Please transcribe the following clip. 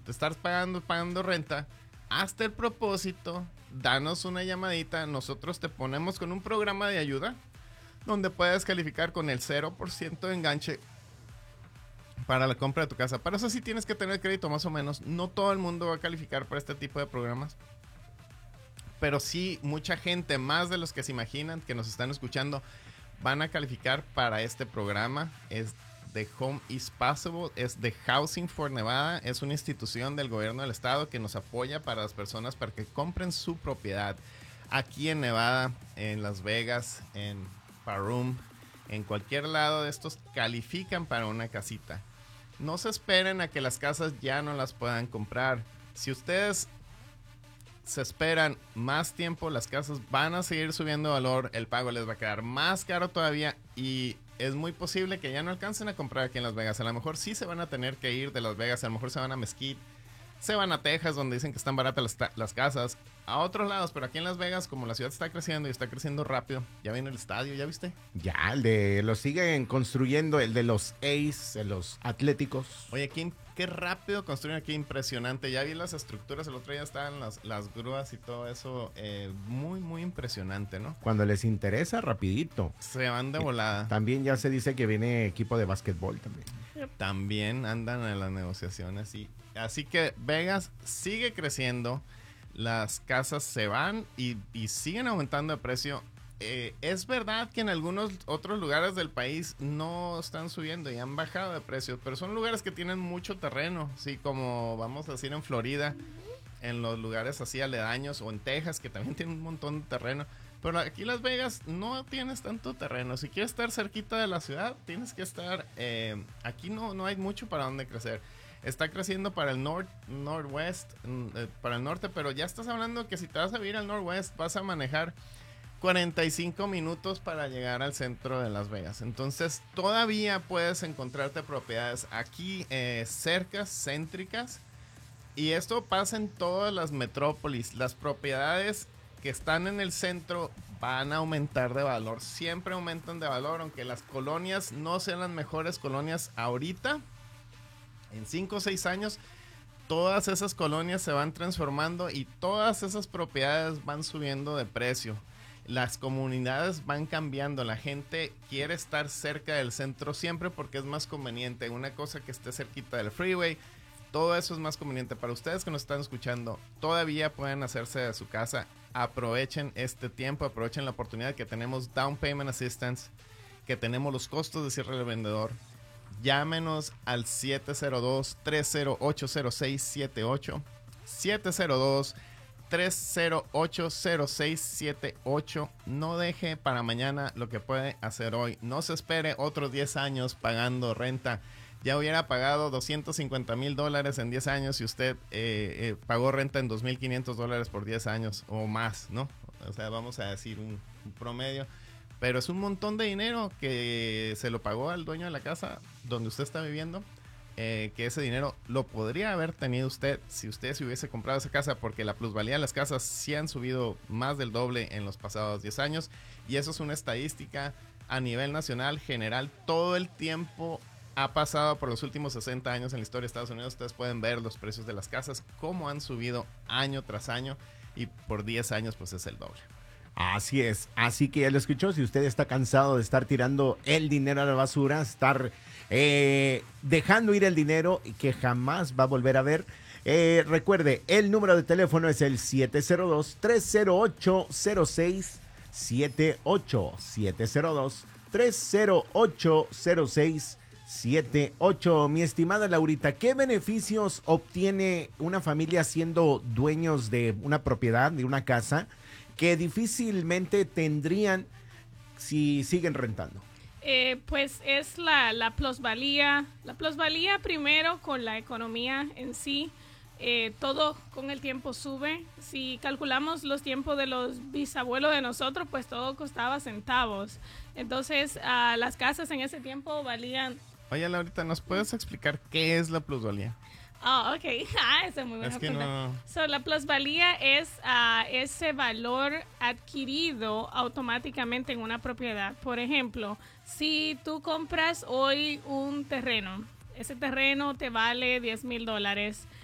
te estás pagando renta, hazte el propósito, danos una llamadita, nosotros te ponemos con un programa de ayuda donde puedes calificar con el 0% de enganche para la compra de tu casa. Para eso sí tienes que tener crédito más o menos. No todo el mundo va a calificar para este tipo de programas. Pero sí, mucha gente, más de los que se imaginan, que nos están escuchando, van a calificar para este programa. Es de Home is Possible, es de Housing for Nevada. Es una institución del gobierno del estado que nos apoya para las personas para que compren su propiedad aquí en Nevada, en Las Vegas, en Pahrump, en cualquier lado de estos califican para una casita. No se esperen a que las casas ya no las puedan comprar. Si ustedes se esperan más tiempo, las casas van a seguir subiendo de valor, el pago les va a quedar más caro todavía y es muy posible que ya no alcancen a comprar aquí en Las Vegas. A lo mejor sí se van a tener que ir de Las Vegas, a lo mejor se van a Mesquite, se van a Texas, donde dicen que están baratas las casas, a otros lados, pero aquí en Las Vegas, como la ciudad está creciendo y está creciendo rápido, ya viene el estadio, ¿ya viste? Ya, lo siguen construyendo, el de los A's, de los Atléticos. Oye, qué rápido construyen aquí, impresionante. Ya vi las estructuras, el otro día estaban las grúas y todo eso, muy, muy impresionante, ¿no? Cuando les interesa, rapidito. Se van de volada. También ya se dice que viene equipo de básquetbol también. También andan en las negociaciones. Así que Vegas sigue creciendo, las casas se van y siguen aumentando de precio. Es verdad que en algunos otros lugares del país no están subiendo y han bajado de precio, pero son lugares que tienen mucho terreno, sí, como vamos a decir en Florida, en los lugares así aledaños, o en Texas, que también tienen un montón de terreno. Pero aquí en Las Vegas no tienes tanto terreno. Si quieres estar cerquita de la ciudad, tienes que estar... aquí no hay mucho para donde crecer. Está creciendo para el northwest, para el norte, pero ya estás hablando que si te vas a vivir al northwest, vas a manejar 45 minutos para llegar al centro de Las Vegas. Entonces, todavía puedes encontrarte propiedades aquí cercas, céntricas. Y esto pasa en todas las metrópolis. Las propiedades que están en el centro van a aumentar de valor. Siempre aumentan de valor, aunque las colonias no sean las mejores colonias ahorita. En 5 o 6 años, todas esas colonias se van transformando y todas esas propiedades van subiendo de precio. Las comunidades van cambiando. La gente quiere estar cerca del centro siempre porque es más conveniente. Una cosa que esté cerquita del freeway, todo eso es más conveniente. Para ustedes que nos están escuchando, todavía pueden hacerse de su casa. Aprovechen este tiempo, aprovechen la oportunidad que tenemos Down Payment Assistance, que tenemos los costos de cierre del vendedor. Llámenos al 702-308-0678. 702-308-0678. No deje para mañana lo que puede hacer hoy. No se espere otros 10 años pagando renta. Ya hubiera pagado $250,000 en 10 años si usted pagó renta en $2,500 por 10 años o más, ¿no? O sea, vamos a decir un promedio. Pero es un montón de dinero que se lo pagó al dueño de la casa donde usted está viviendo. Que ese dinero lo podría haber tenido usted si usted se hubiese comprado esa casa, porque la plusvalía de las casas sí han subido más del doble en los pasados 10 años. Y eso es una estadística a nivel nacional, general. Todo el tiempo ha pasado por los últimos 60 años en la historia de Estados Unidos. Ustedes pueden ver los precios de las casas, cómo han subido año tras año. Y por 10 años pues es el doble. Así es, así que ya lo escuchó. Si usted está cansado de estar tirando el dinero a la basura, estar dejando ir el dinero y que jamás va a volver a ver, recuerde, el número de teléfono es el 702-308-0678. 702-308-0678. Mi estimada Laurita, ¿qué beneficios obtiene una familia siendo dueños de una propiedad, de una casa, que difícilmente tendrían si siguen rentando? Pues es la plusvalía. La plusvalía primero con la economía en sí. Todo con el tiempo sube. Si calculamos los tiempos de los bisabuelos de nosotros, pues todo costaba centavos. Entonces, las casas en ese tiempo valían... Oye, Laurita, ¿nos puedes explicar qué es la plusvalía? Oh, ok. Esa es muy buena pregunta. No... La plusvalía es ese valor adquirido automáticamente en una propiedad. Por ejemplo, si tú compras hoy un terreno, ese terreno te vale $10,000.